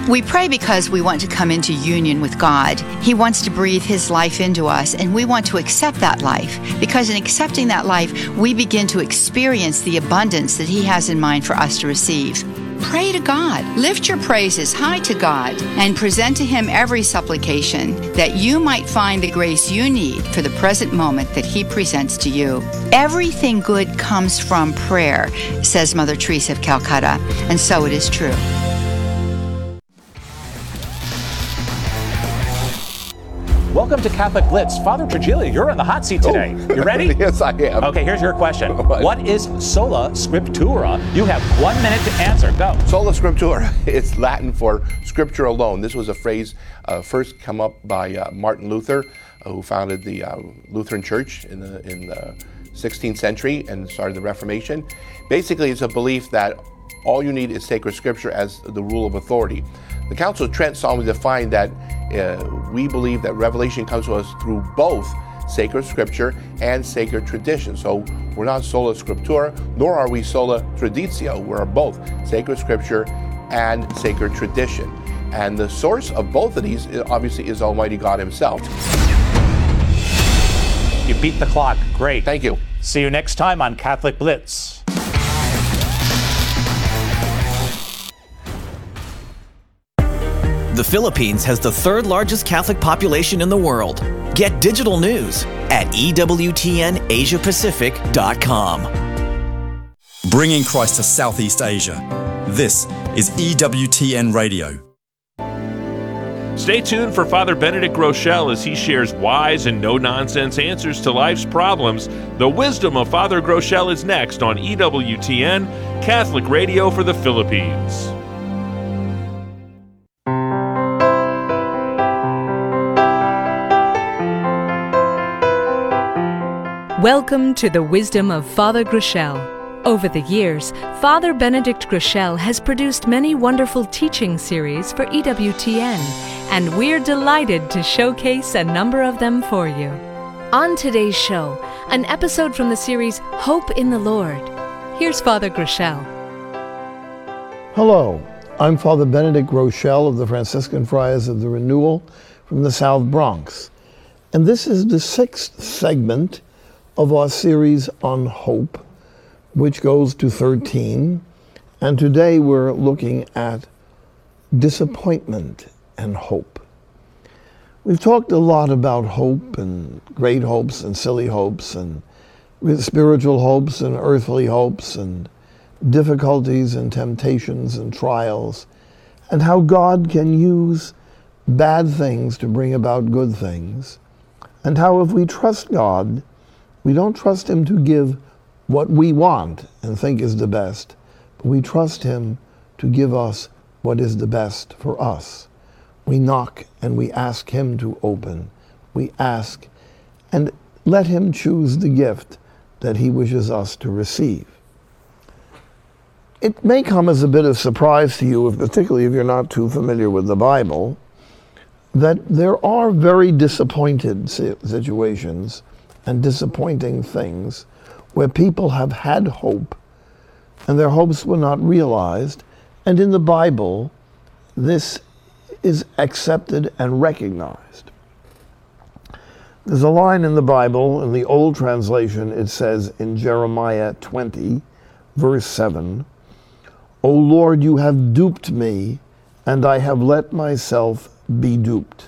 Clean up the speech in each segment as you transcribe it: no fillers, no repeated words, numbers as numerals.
We pray because we want to come into union with God. He wants to breathe His life into us, and we want to accept that life, because in accepting that life, we begin to experience the abundance that He has in mind for us to receive. Pray to God. Lift your praises high to God and present to Him every supplication, that you might find the grace you need for the present moment that He presents to you. Everything good comes from prayer, says Mother Teresa of Calcutta, and so it is true. Welcome to Catholic Blitz. Father Trigilio, you're in the hot seat today. You ready? Yes, I am. Okay, here's your question. What is Sola Scriptura? You have 1 minute to answer. Go. Sola Scriptura. It's Latin for Scripture alone. This was a phrase first come up by Martin Luther, who founded the Lutheran Church in the 16th century and started the Reformation. Basically, it's a belief that all you need is sacred Scripture as the rule of authority. The Council of Trent solemnly defined that we believe that revelation comes to us through both sacred Scripture and sacred tradition. So we're not sola scriptura, nor are we sola traditio. We're both sacred Scripture and sacred tradition. And the source of both of these obviously is Almighty God Himself. You beat the clock. Great. Thank you. See you next time on Catholic Blitz. The Philippines has the third largest Catholic population in the world. Get digital news at EWTNAsiaPacific.com. Bringing Christ to Southeast Asia. This is EWTN Radio. Stay tuned for Father Benedict Groeschel as he shares wise and no-nonsense answers to life's problems. The wisdom of Father Groeschel is next on EWTN, Catholic Radio for the Philippines. Welcome to the Wisdom of Father Groeschel. Over the years, Father Benedict Groeschel has produced many wonderful teaching series for EWTN, and we're delighted to showcase a number of them for you. On today's show, an episode from the series Hope in the Lord. Here's Father Groeschel. Hello, I'm Father Benedict Groeschel of the Franciscan Friars of the Renewal from the South Bronx, and this is the 6th segment of our series on hope, which goes to 13, and today we're looking at disappointment and hope. We've talked a lot about hope and great hopes and silly hopes and spiritual hopes and earthly hopes and difficulties and temptations and trials, and how God can use bad things to bring about good things, and how if we trust God, we don't trust Him to give what we want and think is the best, but we trust Him to give us what is the best for us. We knock and we ask Him to open. We ask and let Him choose the gift that He wishes us to receive. It may come as a bit of surprise to you, particularly if you're not too familiar with the Bible, that there are very disappointed situations and disappointing things where people have had hope and their hopes were not realized. And in the Bible, this is accepted and recognized. There's a line in the Bible, in the old translation, it says in Jeremiah 20, verse 7, "O Lord, you have duped me, and I have let myself be duped."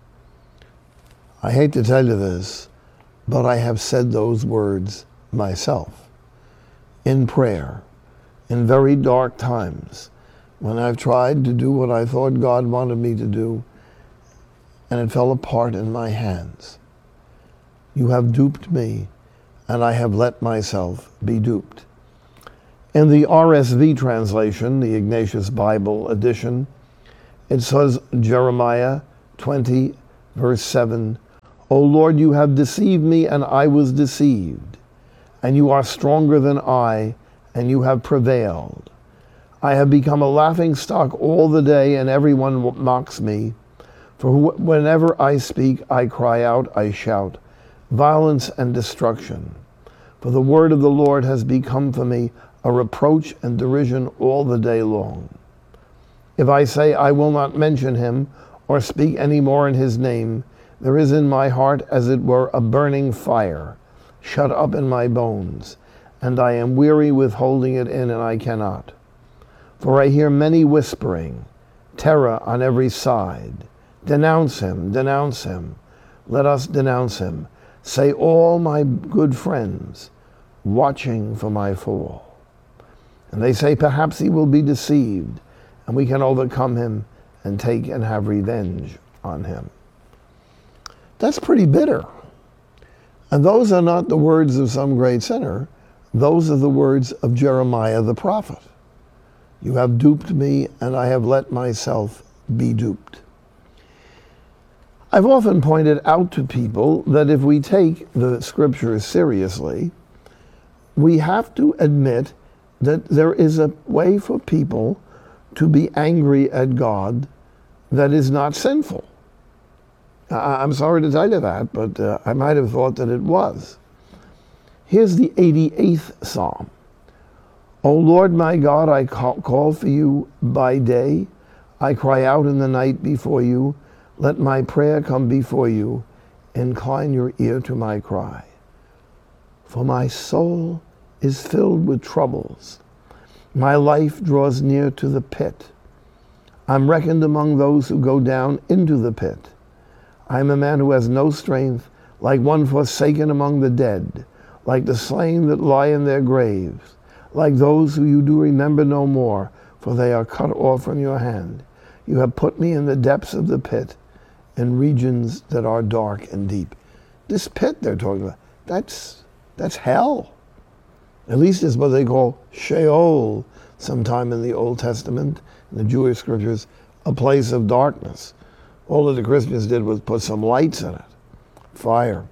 I hate to tell you this, but I have said those words myself in prayer, in very dark times, when I've tried to do what I thought God wanted me to do, and it fell apart in my hands. You have duped me, and I have let myself be duped. In the RSV translation, the Ignatius Bible edition, it says Jeremiah 20, verse 7, "O Lord, you have deceived me, and I was deceived. And you are stronger than I, and you have prevailed. I have become a laughingstock all the day, and everyone mocks me. For whenever I speak, I cry out, I shout, violence and destruction. For the word of the Lord has become for me a reproach and derision all the day long." If I say I will not mention him or speak any more in his name, there is in my heart as it were a burning fire, shut up in my bones, and I am weary with holding it in, and I cannot. For I hear many whispering, terror on every side. Denounce him, denounce him. Let us denounce him. Say all my good friends, watching for my fall. And they say, perhaps he will be deceived, and we can overcome him and take and have revenge on him. That's pretty bitter. And those are not the words of some great sinner. Those are the words of Jeremiah the prophet. You have duped me, and I have let myself be duped. I've often pointed out to people that if we take the scriptures seriously, we have to admit that there is a way for people to be angry at God that is not sinful. I'm sorry to tell you that, but I might have thought that it was. Here's the 88th Psalm. O Lord my God, I call for you by day. I cry out in the night before you. Let my prayer come before you. Incline your ear to my cry. For my soul is filled with troubles. My life draws near to the pit. I'm reckoned among those who go down into the pit. I am a man who has no strength, like one forsaken among the dead, like the slain that lie in their graves, like those who you do remember no more, for they are cut off from your hand. You have put me in the depths of the pit, in regions that are dark and deep. This pit they're talking about, that's hell. At least it's what they call Sheol, sometime in the Old Testament, in the Jewish scriptures, a place of darkness. All that the Christians did was put some lights in it, fire.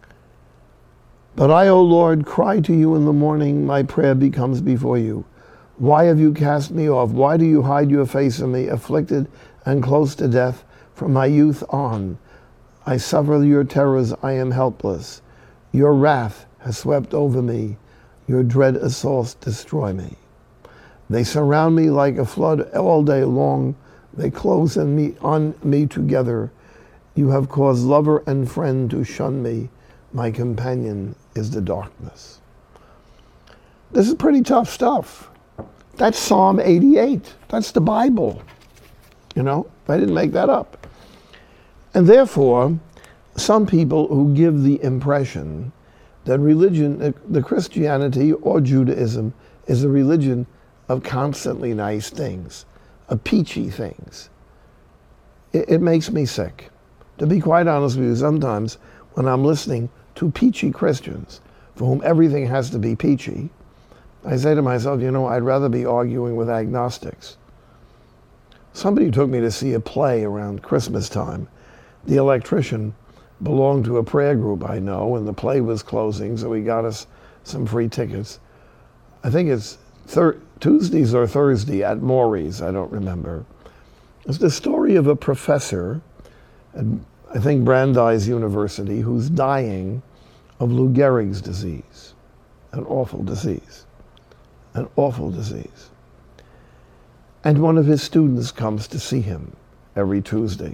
But I, O Lord, cry to you in the morning, my prayer becomes before you. Why have you cast me off? Why do you hide your face from me, afflicted and close to death from my youth on? I suffer your terrors, I am helpless. Your wrath has swept over me. Your dread assaults destroy me. They surround me like a flood all day long. They close on me together. You have caused lover and friend to shun me. My companion is the darkness. This is pretty tough stuff. That's Psalm 88. That's the Bible. You know, I didn't make that up. And therefore, some people who give the impression that religion, the Christianity or Judaism, is a religion of constantly nice things, of peachy things. It makes me sick. To be quite honest with you, sometimes when I'm listening to peachy Christians, for whom everything has to be peachy, I say to myself, you know, I'd rather be arguing with agnostics. Somebody took me to see a play around Christmas time. The electrician belonged to a prayer group I know, and the play was closing, so he got us some free tickets. I think it's Tuesdays or Thursday at Maury's, I don't remember. It's the story of a professor at, I think, Brandeis University, who's dying of Lou Gehrig's disease, an awful disease, an awful disease. And one of his students comes to see him every Tuesday.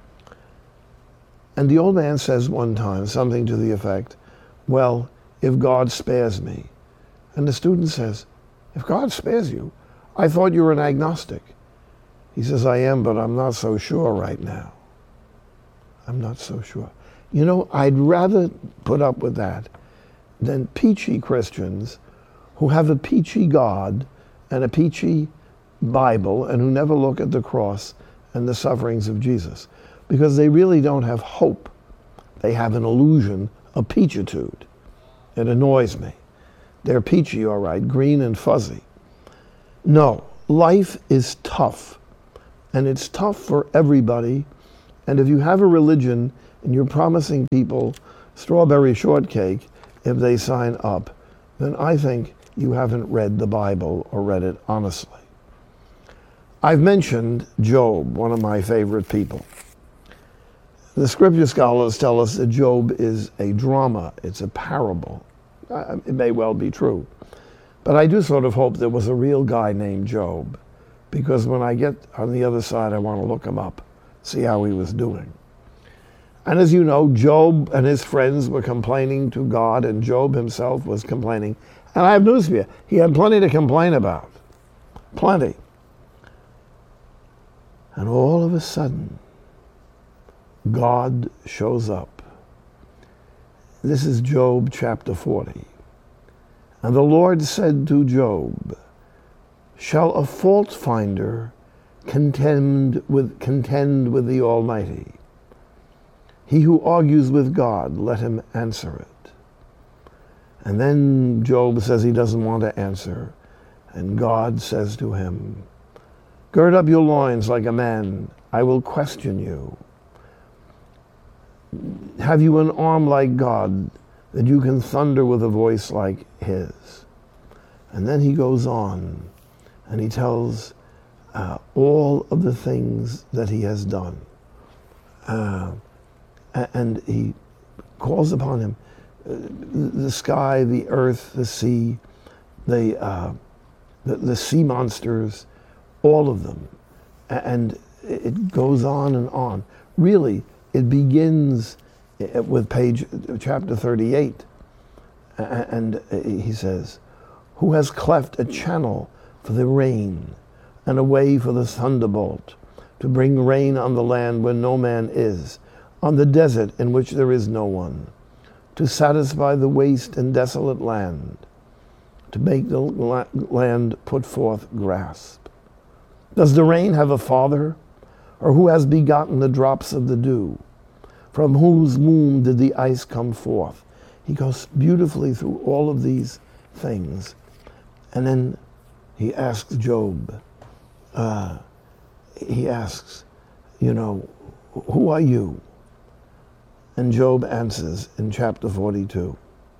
And the old man says one time something to the effect, well, if God spares me. And the student says, if God spares you, I thought you were an agnostic. He says, I am, but I'm not so sure right now. I'm not so sure. You know, I'd rather put up with that than peachy Christians who have a peachy God and a peachy Bible and who never look at the cross and the sufferings of Jesus. Because they really don't have hope. They have an illusion of peachitude. It annoys me. They're peachy, all right, green and fuzzy. No, life is tough. And it's tough for everybody. And if you have a religion and you're promising people strawberry shortcake if they sign up, then I think you haven't read the Bible or read it honestly. I've mentioned Job, one of my favorite people. The scripture scholars tell us that Job is a drama, it's a parable. It may well be true. But I do sort of hope there was a real guy named Job because when I get on the other side, I want to look him up, see how he was doing. And as you know, Job and his friends were complaining to God, and Job himself was complaining. And I have news for you. He had plenty to complain about. Plenty. And all of a sudden, God shows up. This is Job chapter 40. And the Lord said to Job, "Shall a fault finder contend with the Almighty? He who argues with God, let him answer it." And then Job says he doesn't want to answer. And God says to him, "Gird up your loins like a man. I will question you. Have you an arm like God, that you can thunder with a voice like his?" And then he goes on and he tells all of the things that he has done. And he calls upon him, the sky, the earth, the sea, the sea monsters, all of them. And it goes on and on. Really, it begins with chapter 38. And he says, "Who has cleft a channel for the rain and a way for the thunderbolt, to bring rain on the land where no man is, on the desert in which there is no one, to satisfy the waste and desolate land, to make the land put forth grass. Does the rain have a father? Or who has begotten the drops of the dew? From whose womb did the ice come forth?" He goes beautifully through all of these things. And then he asks Job, "Who are you?" And Job answers in chapter 42,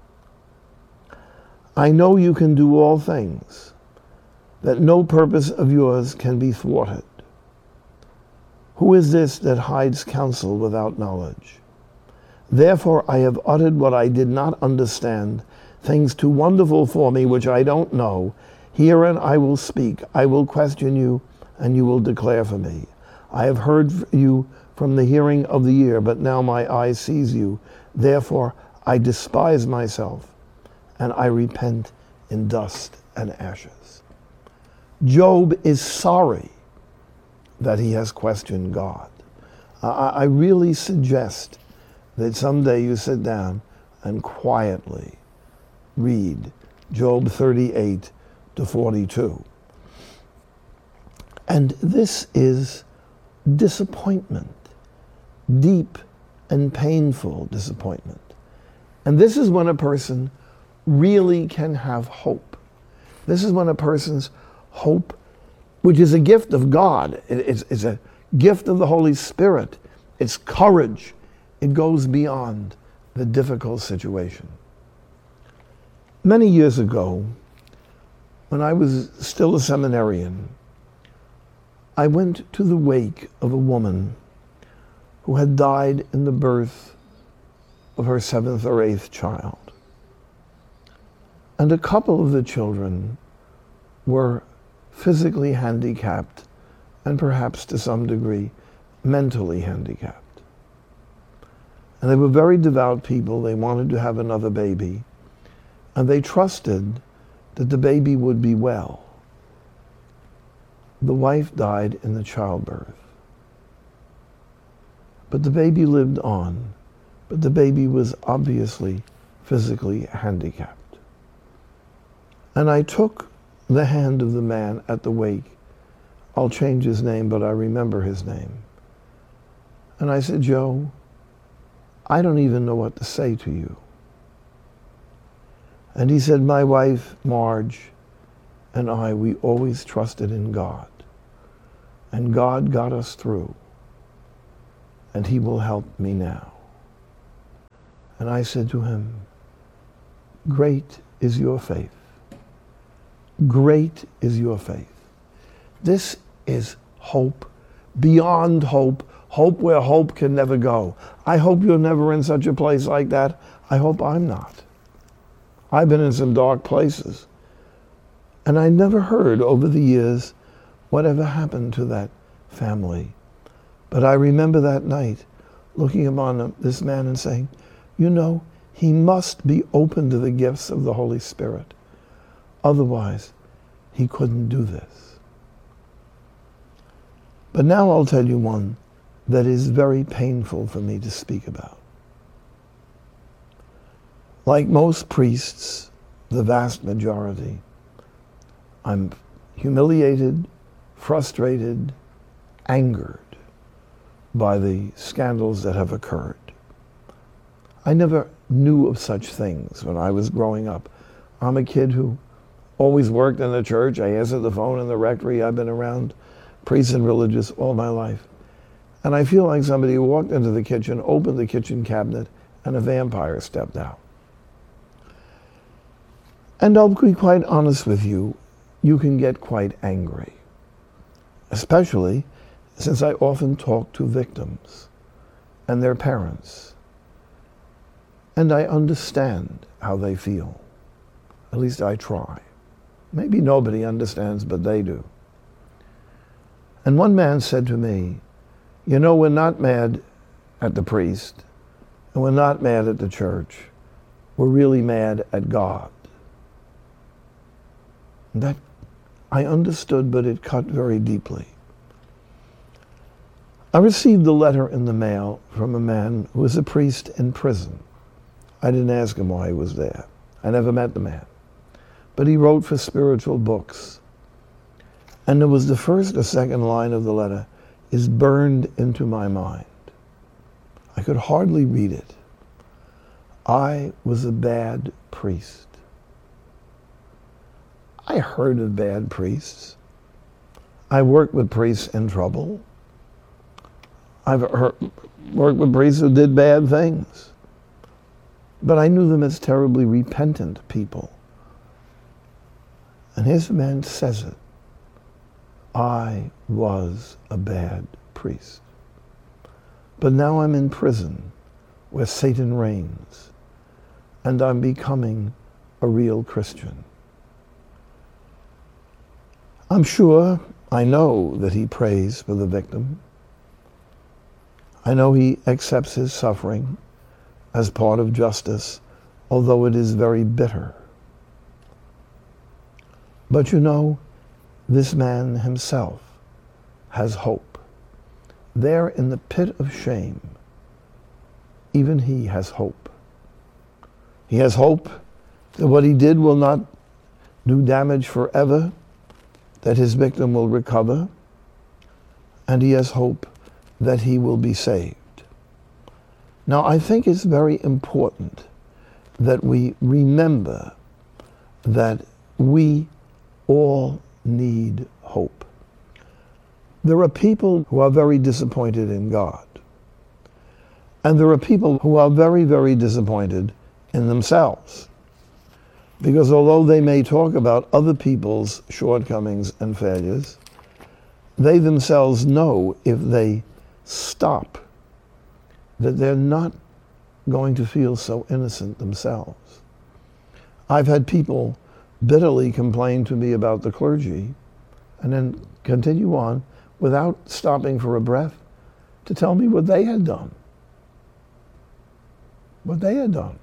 "I know you can do all things, that no purpose of yours can be thwarted. Who is this that hides counsel without knowledge? Therefore I have uttered what I did not understand, things too wonderful for me which I don't know. Herein I will speak, I will question you, and you will declare for me. I have heard you from the hearing of the ear, but now my eye sees you. Therefore I despise myself, and I repent in dust and ashes." Job is sorry that he has questioned God. I really suggest that someday you sit down and quietly read Job 38 to 42. And this is disappointment, deep and painful disappointment. And this is when a person really can have hope. This is when a person's hope, which is a gift of God, it's a gift of the Holy Spirit, it's courage, it goes beyond the difficult situation. Many years ago, when I was still a seminarian, I went to the wake of a woman who had died in the birth of her 7th or 8th child. And a couple of the children were physically handicapped and perhaps to some degree mentally handicapped. And they were very devout people. They wanted to have another baby. And they trusted that the baby would be well. The wife died in the childbirth. But the baby lived on. But the baby was obviously physically handicapped. And I took the hand of the man at the wake. I'll change his name, but I remember his name. And I said, "Joe, I don't even know what to say to you." And he said, "My wife, Marge, and I, we always trusted in God. And God got us through. And he will help me now." And I said to him, "Great is your faith. Great is your faith." This is hope, beyond hope, hope where hope can never go. I hope you're never in such a place like that. I hope I'm not. I've been in some dark places. And I never heard over the years whatever happened to that family. But I remember that night looking upon this man and saying, you know, he must be open to the gifts of the Holy Spirit. Otherwise, he couldn't do this. But now I'll tell you one that is very painful for me to speak about. Like most priests, the vast majority, I'm humiliated, frustrated, angered by the scandals that have occurred. I never knew of such things when I was growing up. I'm a kid who always worked in the church. I answered the phone in the rectory. I've been around priests and religious all my life. And I feel like somebody walked into the kitchen, opened the kitchen cabinet, and a vampire stepped out. And I'll be quite honest with you, you can get quite angry, especially since I often talk to victims and their parents. And I understand how they feel. At least I try. Maybe nobody understands, but they do. And one man said to me, you know, we're not mad at the priest, and we're not mad at the church. We're really mad at God. And that I understood, but it cut very deeply. I received a letter in the mail from a man who was a priest in prison. I didn't ask him why he was there. I never met the man. But he wrote for spiritual books. And it was the first or second line of the letter is burned into my mind. I could hardly read it. I was a bad priest. I heard of bad priests. I worked with priests in trouble. I've worked with priests who did bad things. But I knew them as terribly repentant people. And his man says it. I was a bad priest. But now I'm in prison where Satan reigns, and I'm becoming a real Christian. I'm sure, I know that he prays for the victim. I know he accepts his suffering as part of justice, although it is very bitter. But you know, this man himself has hope. There in the pit of shame, even he has hope. He has hope that what he did will not do damage forever, that his victim will recover, and he has hope that he will be saved. Now, I think it's very important that we remember that we all need hope. There are people who are very disappointed in God. And there are people who are very, very disappointed in themselves. Because although they may talk about other people's shortcomings and failures, they themselves know if they stop that they're not going to feel so innocent themselves. I've had people bitterly complain to me about the clergy and then continue on without stopping for a breath to tell me what they had done. What they had done.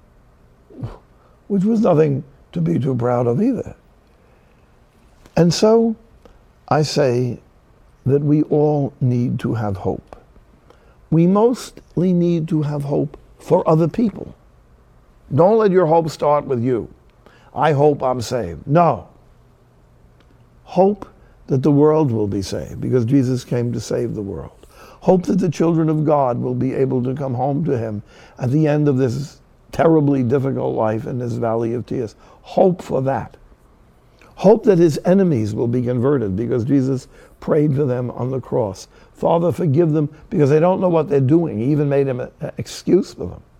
Which was nothing to be too proud of either. And so I say that we all need to have hope. We mostly need to have hope for other people. Don't let your hope start with you. I hope I'm saved. No. Hope that the world will be saved because Jesus came to save the world. Hope that the children of God will be able to come home to him at the end of this terribly difficult life in this valley of tears. Hope for that. Hope that his enemies will be converted because Jesus prayed for them on the cross. Father, forgive them because they don't know what they're doing. He even made an excuse for them.